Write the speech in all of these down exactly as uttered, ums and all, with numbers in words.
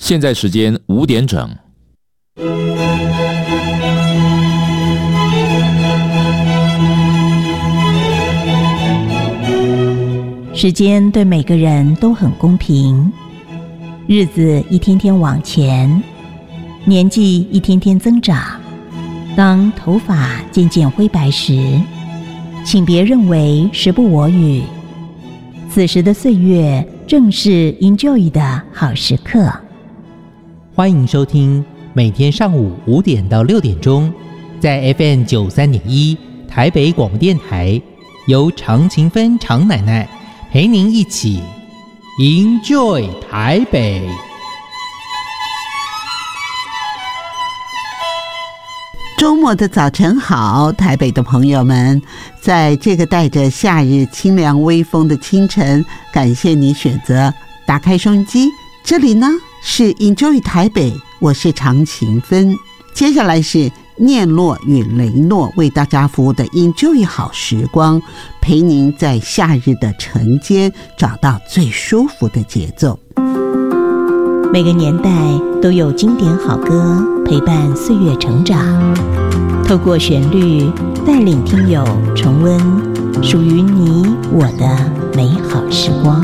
现在时间五点整。 时间对每个人都很公平，日子一天天往前，年纪一天天增长。当头发渐渐灰白时，请别认为时不我与，此时的岁月正是 enjoy 的好时刻。 欢迎收听每天上午五点到六点钟，在 F M 九三点一台北广播电台，由常勤芬常奶奶陪您一起 enjoy 台北。 周末的早晨好，台北的朋友们，在这个带着夏日清凉微风的清晨，感谢你选择打开收音机。这里呢是 Enjoy 台北，我是常勤芬。接下来是念洛与雷诺为大家服务的 Enjoy 好时光，陪您在夏日的晨间找到最舒服的节奏。 每个年代都有经典好歌陪伴岁月成长，透过旋律带领听友重温属于你我的美好时光。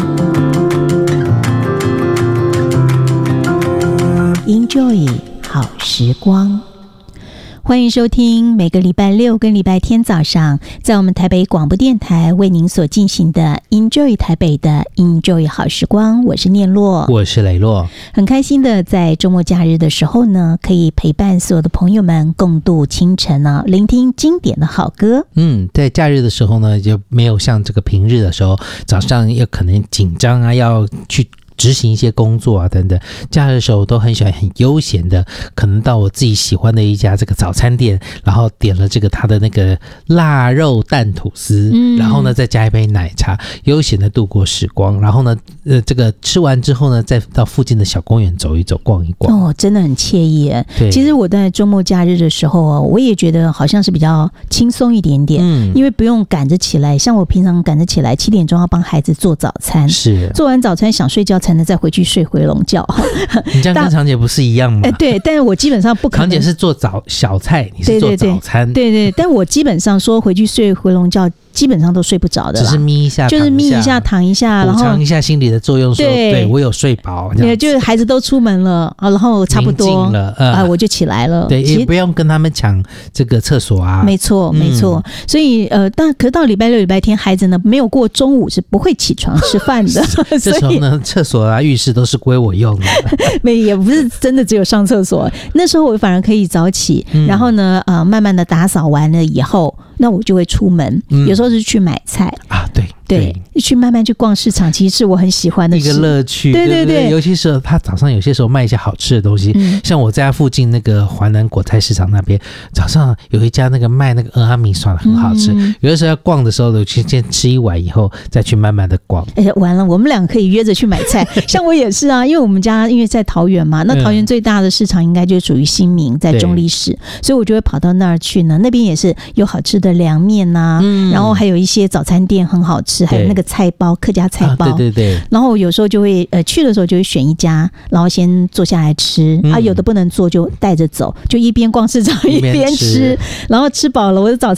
Enjoy 好时光，欢迎收听每个礼拜六跟礼拜天早上在我们台北广播电台为您所进行的 Enjoy 台北的 Enjoy 好时光。我是念洛， 我是雷洛，很开心的在周末假日的时候呢，可以陪伴所有的朋友们共度清晨啊，聆听经典的好歌。 嗯，在假日的时候呢，就没有像这个平日的时候早上要可能紧张啊，要去执行一些工作啊等等，假日的时候都很喜欢很悠闲的，可能到我自己喜欢的一家这个早餐店，然后点了这个他的那个腊肉蛋吐司、嗯、然后呢再加一杯奶茶，悠闲的度过时光。然后呢呃，这个吃完之后呢，再到附近的小公园走一走逛一逛。 哦，真的很惬意耶。其实我在周末假日的时候、哦、我也觉得好像是比较轻松一点点、嗯、因为不用赶着起来，像我平常赶着起来七点钟要帮孩子做早餐，是做完早餐想睡觉才能再回去睡回笼觉。 你这样跟常姐不是一样吗？ 欸、对，但是我基本上不可能。 常姐是做早小菜，你是做早餐。 对 对, 对, 对, 对，但我基本上说回去睡回笼觉基本上都睡不着的啦， 只是眯一下， 就是眯一下躺一下，然后补偿一下心理的作用，说 对, 对我有睡饱， 对，就是孩子都出门了，然后差不多了、呃啊、我就起来了。 对，也不用跟他们抢这个厕所啊。 没错没错、嗯、所以呃，但可是到礼拜六礼拜天孩子呢没有过中午是不会起床吃饭的。 这时候呢厕所啊浴室都是归我用的。 没，也不是真的只有上厕所，那时候我反而可以早起、嗯、然后呢呃，慢慢的打扫完了以后，那我就会出门、嗯、有时候是去买菜啊，对对，去慢慢去逛市场，其实是我很喜欢的事， 一个乐趣。 对对 对, 对， 尤其是他早上有些时候卖一些好吃的东西、嗯、像我家附近那个华南果菜市场那边，早上有一家那个卖那个蚵仔米刷的很好吃、嗯、有的时候要逛的时候去先吃一碗，以后再去慢慢的逛。 哎呀，完了，我们俩可以约着去买菜。像我也是啊，因为我们家因为在桃园嘛，那桃园最大的市场应该就属于新民，在中坜市，所以我就会跑到那儿去呢。那边也是有好吃的凉面啊、嗯、然后还有一些早餐店很好吃，还有那个菜包，客家菜包、啊、对对对。然后有时候就会呃去的时候就会选一家，然后先坐下来吃、嗯、啊，有的不能坐就带着走，就一边逛市场一边吃，然后吃饱了我的早餐